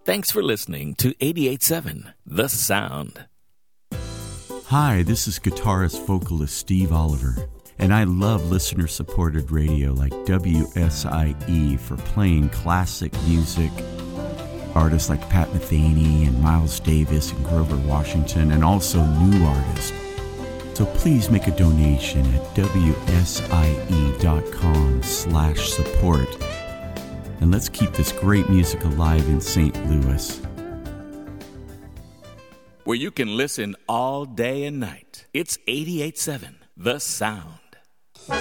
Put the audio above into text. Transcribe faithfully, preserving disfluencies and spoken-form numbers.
Thanks for listening to eighty-eight point seven The Sound. Hi, this is guitarist vocalist Steve Oliver, and I love listener-supported radio like W S I E for playing classic music. Artists like Pat Metheny and Miles Davis and Grover Washington, and also new artists. So please make a donation at W S I E dot com slash support. And let's keep this great music alive in Saint Louis. Where you can listen all day and night. It's eighty-eight point seven The Sound.